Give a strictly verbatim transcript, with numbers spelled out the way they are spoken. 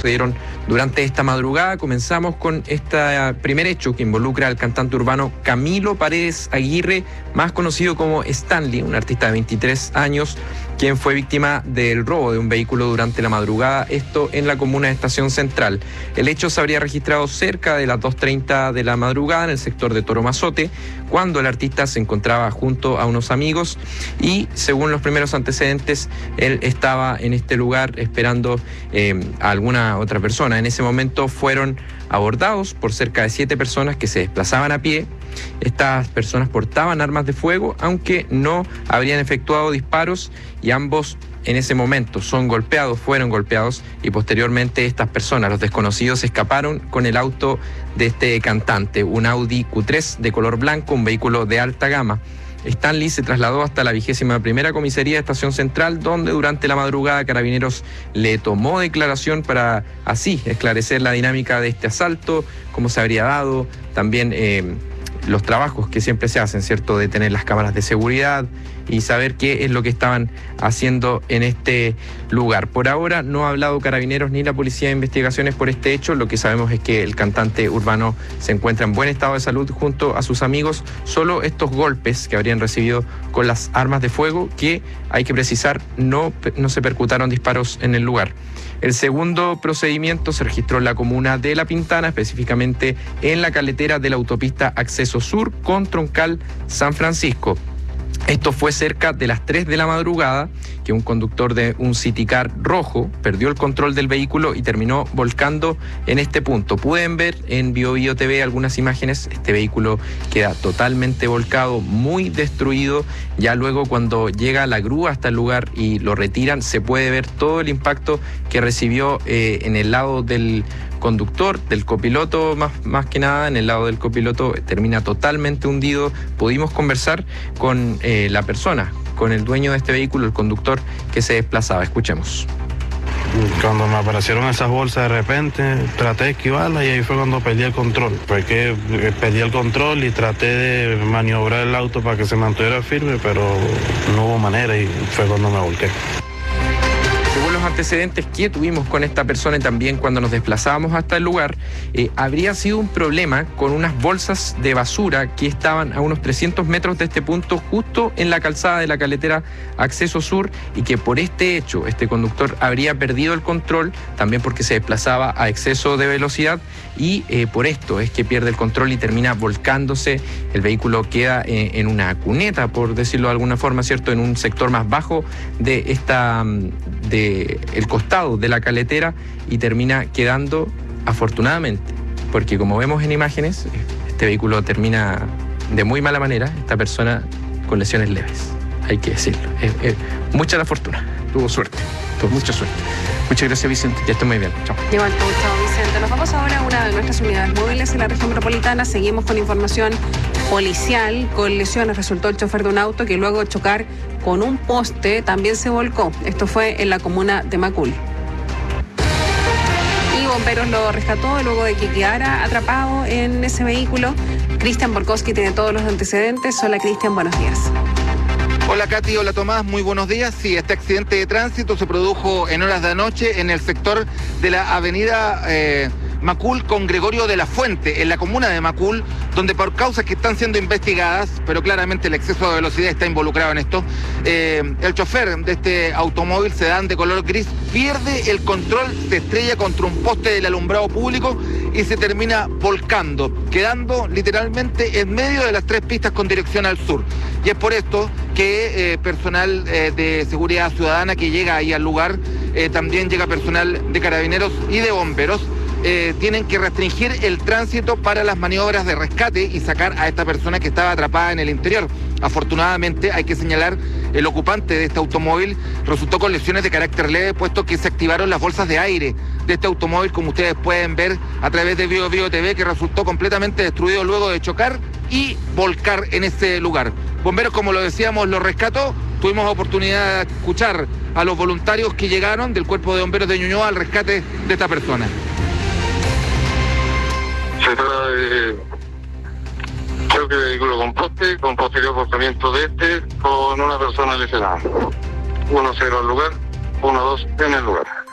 sucedieron durante esta madrugada. Comenzamos con este primer hecho que involucra al cantante urbano Camilo Paredes Aguirre, más conocido como Stanley, un artista de veintitrés años, quien fue víctima del robo de un vehículo durante la madrugada, esto en la comuna de Estación Central. El hecho se habría registrado cerca de las dos treinta de la madrugada en el sector de Toromazote, cuando el artista se encontraba junto a unos amigos y, según los primeros antecedentes, él estaba en este lugar esperando eh, a alguna otra persona. En ese momento fueron abordados por cerca de siete personas que se desplazaban a pie. Estas personas portaban armas de fuego, aunque no habrían efectuado disparos, y ambos en ese momento son golpeados, fueron golpeados, y posteriormente estas personas, los desconocidos, escaparon con el auto de este cantante, un Audi Q tres de color blanco, un vehículo de alta gama. Stanley se trasladó hasta la vigésima primera comisaría de Estación Central, donde durante la madrugada Carabineros le tomó declaración para así esclarecer la dinámica de este asalto, cómo se habría dado, también eh, los trabajos que siempre se hacen, ¿cierto?, de tener las cámaras de seguridad y saber qué es lo que estaban haciendo en este lugar. Por ahora no ha hablado Carabineros ni la Policía de Investigaciones por este hecho. Lo que sabemos es que el cantante urbano se encuentra en buen estado de salud junto a sus amigos. Solo estos golpes que habrían recibido con las armas de fuego, que hay que precisar, no, no se percutaron disparos en el lugar. El segundo procedimiento se registró en la comuna de La Pintana, específicamente en la caletera de la autopista Acceso Sur con Troncal San Francisco. Esto fue cerca de las tres de la madrugada, que un conductor de un Citicar rojo perdió el control del vehículo y terminó volcando en este punto. Pueden ver en Bio Bio T V algunas imágenes. Este vehículo queda totalmente volcado, muy destruido. Ya luego, cuando llega la grúa hasta el lugar y lo retiran, se puede ver todo el impacto que recibió eh, en el lado del conductor, del copiloto, más, más que nada en el lado del copiloto, termina totalmente hundido. Pudimos conversar con eh, la persona, con el dueño de este vehículo, el conductor que se desplazaba. Escuchemos. Cuando me aparecieron esas bolsas de repente, traté de esquivarlas y ahí fue cuando perdí el control. Porque perdí el control y traté de maniobrar el auto para que se mantuviera firme, pero no hubo manera y fue cuando me volqué. Según los antecedentes que tuvimos con esta persona y también cuando nos desplazábamos hasta el lugar, eh, habría sido un problema con unas bolsas de basura que estaban a unos trescientos metros de este punto, justo en la calzada de la caletera Acceso Sur, y que por este hecho este conductor habría perdido el control, también porque se desplazaba a exceso de velocidad, y eh, por esto es que pierde el control y termina volcándose. El vehículo queda eh, en una cuneta, por decirlo de alguna forma, ¿cierto?, en un sector más bajo de esta de el costado de la caletera, y termina quedando, afortunadamente, porque como vemos en imágenes, este vehículo termina de muy mala manera, esta persona con lesiones leves, hay que decirlo. Es, es mucha la fortuna, tuvo suerte, tuvo mucha suerte. Muchas gracias, Vicente, ya estoy muy bien. Chao. Igual tú, chao, Vicente. Nos vamos ahora a una de nuestras unidades móviles en la región metropolitana. Seguimos con información policial. Con lesiones resultó el chofer de un auto que luego de chocar con un poste también se volcó. Esto fue en la comuna de Macul. Y bomberos lo rescató luego de que quedara atrapado en ese vehículo. Cristian Borkowski tiene todos los antecedentes. Hola, Cristian, buenos días. Hola Katy, hola Tomás, muy buenos días. Sí, este accidente de tránsito se produjo en horas de la noche en el sector de la avenida eh, Macul con Gregorio de la Fuente, en la comuna de Macul, donde por causas que están siendo investigadas, pero claramente el exceso de velocidad está involucrado en esto, eh, el chofer de este automóvil sedán de color gris pierde el control, se estrella contra un poste del alumbrado público y se termina volcando, quedando literalmente en medio de las tres pistas con dirección al sur. Y es por esto que eh, personal eh, de seguridad ciudadana que llega ahí al lugar, eh, también llega personal de Carabineros y de bomberos, eh, tienen que restringir el tránsito para las maniobras de rescate y sacar a esta persona que estaba atrapada en el interior. Afortunadamente, hay que señalar, el ocupante de este automóvil resultó con lesiones de carácter leve, puesto que se activaron las bolsas de aire de este automóvil, como ustedes pueden ver a través de Bio Bio T V, que resultó completamente destruido luego de chocar y volcar en ese lugar. Bomberos, como lo decíamos, lo rescató. Tuvimos oportunidad de escuchar a los voluntarios que llegaron del Cuerpo de Bomberos de Ñuñoa al rescate de esta persona. Se trata de choque de vehículo con poste, con posterior volcamiento de este, con una persona lesionada. uno cero al lugar, uno dos en el lugar.